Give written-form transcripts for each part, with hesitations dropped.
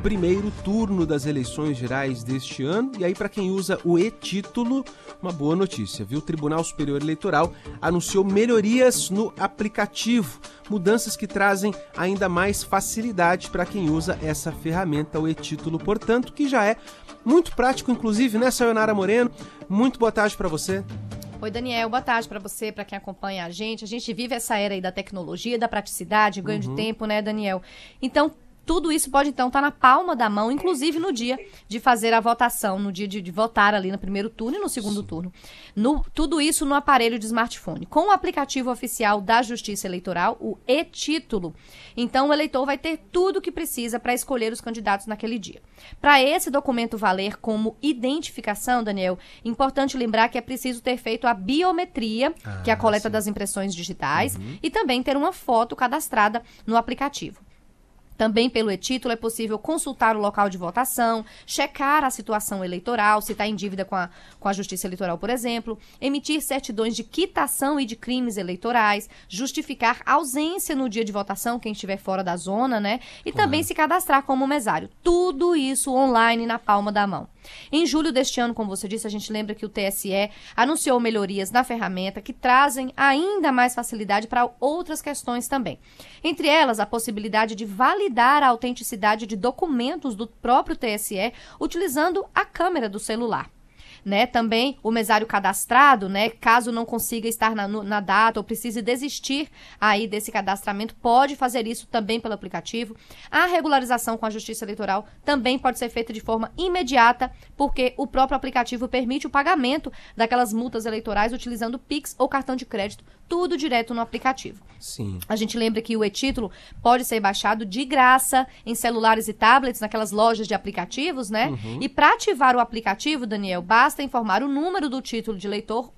primeiro turno das eleições gerais deste ano. E aí, para quem usa o e-título, uma boa notícia, viu? O Tribunal Superior Eleitoral anunciou melhorias no aplicativo, mudanças que trazem ainda mais facilidade para quem usa essa ferramenta, o e-título, portanto, que já é muito prático, inclusive, né, Sayonara Moreno? Muito boa tarde para você. Oi, Daniel, boa tarde para você, para quem acompanha a gente. A gente vive essa era aí da tecnologia, da praticidade, ganho de tempo, né, Daniel? Então, tudo isso pode, então, estar na palma da mão, inclusive no dia de fazer a votação, no dia de votar ali no primeiro turno e no segundo turno. Tudo isso no aparelho de smartphone. Com o aplicativo oficial da Justiça Eleitoral, o e-título, então o eleitor vai ter tudo o que precisa para escolher os candidatos naquele dia. Para esse documento valer como identificação, Daniel, importante lembrar que é preciso ter feito a biometria, que é a coleta das impressões digitais, e também ter uma foto cadastrada no aplicativo. Também pelo e-título é possível consultar o local de votação, checar a situação eleitoral, se está em dívida com a Justiça Eleitoral, por exemplo, emitir certidões de quitação e de crimes eleitorais, justificar ausência no dia de votação, quem estiver fora da zona, né? E também se cadastrar como mesário. Tudo isso online na palma da mão. Em julho deste ano, como você disse, a gente lembra que o TSE anunciou melhorias na ferramenta que trazem ainda mais facilidade para outras questões também. Entre elas, a possibilidade de validar a autenticidade de documentos do próprio TSE utilizando a câmera do celular. Né, também o mesário cadastrado, né, caso não consiga estar na data ou precise desistir aí desse cadastramento, pode fazer isso também pelo aplicativo. A regularização com a Justiça Eleitoral também pode ser feita de forma imediata, porque o próprio aplicativo permite o pagamento daquelas multas eleitorais utilizando Pix ou cartão de crédito, tudo direto no aplicativo. Sim. A gente lembra que o e-título pode ser baixado de graça em celulares e tablets, naquelas lojas de aplicativos, né? E para ativar o aplicativo, Daniel, basta informar o número do título de eleitor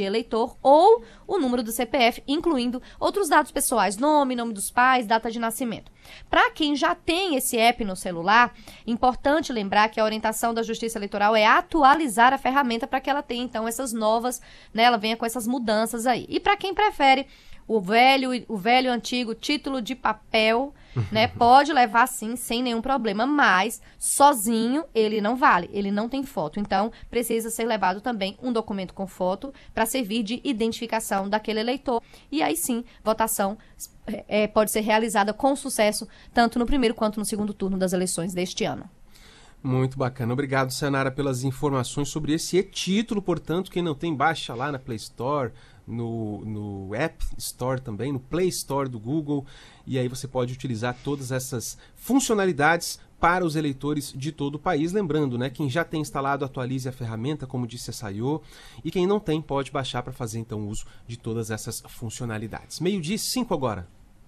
ou o número do CPF, incluindo outros dados pessoais, nome dos pais, data de nascimento. Para quem já tem esse app no celular, importante lembrar que a orientação da Justiça Eleitoral é atualizar a ferramenta para que ela tenha, então, essas novas, né, ela venha com essas mudanças aí. E para quem prefere o velho antigo título de papel, né, pode levar sim, sem nenhum problema, mas sozinho ele não vale, ele não tem foto. Então, precisa ser levado também um documento com foto para servir de identificação daquele eleitor. E aí sim, votação pode ser realizada com sucesso, tanto no primeiro quanto no segundo turno das eleições deste ano. Muito bacana. Obrigado, Sayonara, pelas informações sobre esse e-título. Portanto, quem não tem, baixa lá na Play Store, no App Store também, no Play Store do Google. E aí você pode utilizar todas essas funcionalidades para os eleitores de todo o país. Lembrando, né, quem já tem instalado, atualize a ferramenta, como disse a Sayo. E quem não tem, pode baixar para fazer, então, uso de todas essas funcionalidades. 12:05 agora.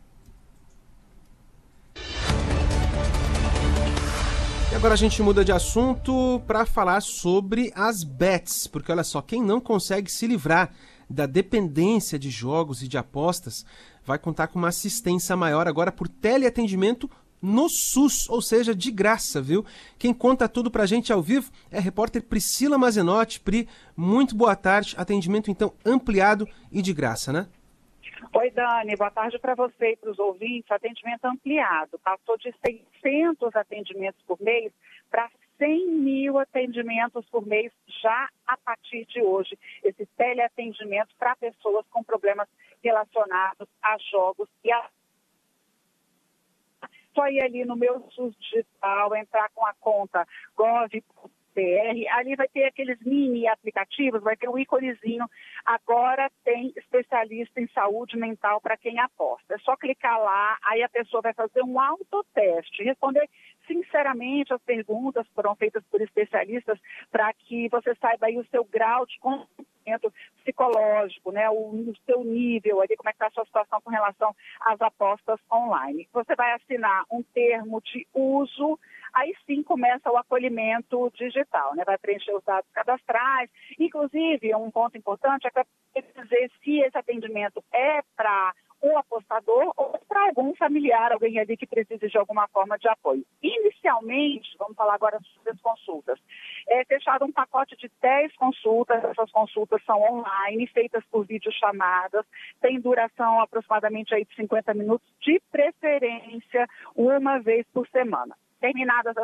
E agora a gente muda de assunto para falar sobre as bets, porque olha só, quem não consegue se livrar da dependência de jogos e de apostas vai contar com uma assistência maior agora por teleatendimento no SUS, ou seja, de graça, viu? Quem conta tudo pra gente ao vivo é a repórter Priscila Mazenotti. Pri, muito boa tarde, atendimento então ampliado e de graça, né? Oi, Dani, boa tarde para você e para os ouvintes. Atendimento ampliado, passou de 600 atendimentos por mês para 100 mil atendimentos por mês já a partir de hoje. Esse teleatendimento para pessoas com problemas relacionados a jogos e a... Só ir ali no meu SUS digital, entrar com a conta gov.br, ali vai ter aqueles mini aplicativos, vai ter um íconezinho. Agora tem especialista em saúde mental para quem aposta. É só clicar lá, aí a pessoa vai fazer um autoteste, responder sinceramente as perguntas foram feitas por especialistas para que você saiba aí o seu grau de conhecimento psicológico, né, o seu nível ali, como é que está a sua situação com relação às apostas online. Você vai assinar um termo de uso, aí sim começa o acolhimento digital, né, vai preencher os dados cadastrais, inclusive um ponto importante é para dizer se esse atendimento é para um apostador ou para algum familiar, alguém ali que precise de alguma forma de apoio. Inicialmente, vamos falar agora sobre as consultas, é fechado um pacote de 10 consultas, essas consultas são online, feitas por videochamadas, tem duração aproximadamente aí de 50 minutos, de preferência uma vez por semana. Terminadas